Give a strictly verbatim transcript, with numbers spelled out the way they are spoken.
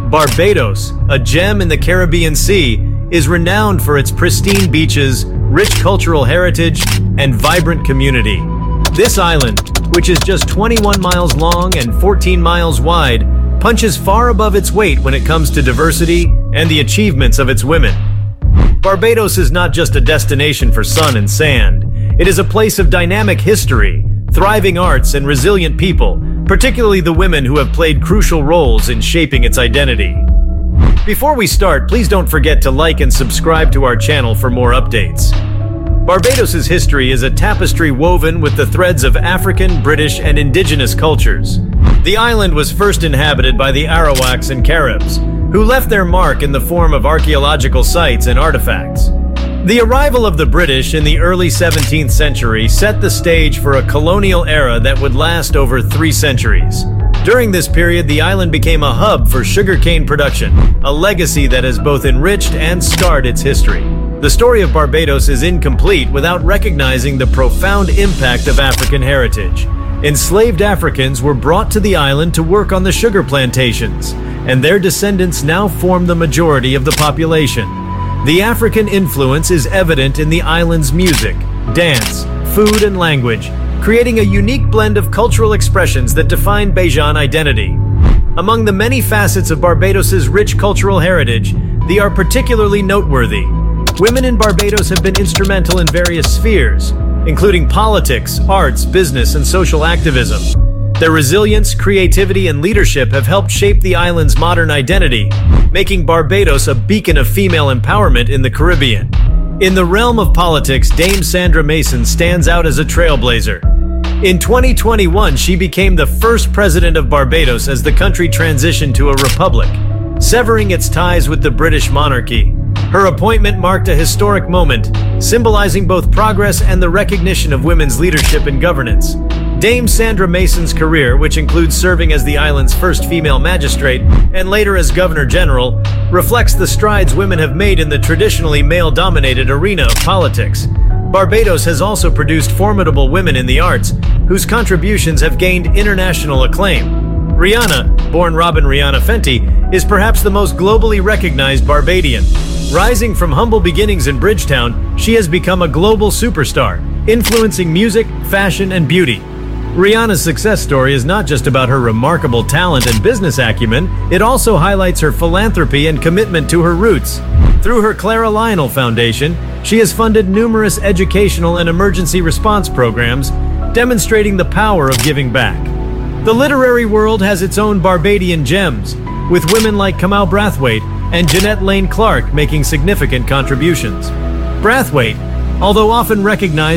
Barbados, a gem in the Caribbean Sea, is renowned for its pristine beaches, rich cultural heritage, and vibrant community. This island, which is just twenty-one miles long and fourteen miles wide, punches far above its weight when it comes to diversity and the achievements of its women. Barbados is not just a destination for sun and sand. It is a place of dynamic history, thriving arts, and resilient people, particularly the women who have played crucial roles in shaping its identity. Before we start, please don't forget to like and subscribe to our channel for more updates. Barbados's history is a tapestry woven with the threads of African, British, and indigenous cultures. The island was first inhabited by the Arawaks and Caribs, who left their mark in the form of archaeological sites and artifacts. The arrival of the British in the early seventeenth century set the stage for a colonial era that would last over three centuries. During this period, the island became a hub for sugarcane production, a legacy that has both enriched and scarred its history. The story of Barbados is incomplete without recognizing the profound impact of African heritage. Enslaved Africans were brought to the island to work on the sugar plantations, and their descendants now form the majority of the population. The African influence is evident in the island's music, dance, food, and language, creating a unique blend of cultural expressions that define Bajan identity. Among the many facets of Barbados's rich cultural heritage, they are particularly noteworthy. Women in Barbados have been instrumental in various spheres, including politics, arts, business, and social activism. Their resilience, creativity, and leadership have helped shape the island's modern identity, making Barbados a beacon of female empowerment in the Caribbean. In the realm of politics, Dame Sandra Mason stands out as a trailblazer. In twenty twenty-one, she became the first president of Barbados as the country transitioned to a republic, severing its ties with the British monarchy. Her appointment marked a historic moment, symbolizing both progress and the recognition of women's leadership and governance. Dame Sandra Mason's career, which includes serving as the island's first female magistrate and later as Governor General, reflects the strides women have made in the traditionally male-dominated arena of politics. Barbados has also produced formidable women in the arts, whose contributions have gained international acclaim. Rihanna, born Robin Rihanna Fenty, is perhaps the most globally recognized Barbadian. Rising from humble beginnings in Bridgetown, she has become a global superstar, influencing music, fashion, and beauty. Rihanna's success story is not just about her remarkable talent and business acumen, it also highlights her philanthropy and commitment to her roots. Through her Clara Lionel Foundation, she has funded numerous educational and emergency response programs, demonstrating the power of giving back. The literary world has its own Barbadian gems, with women like Kamau Brathwaite and Jeanette Lane Clark making significant contributions. Brathwaite, although often recognized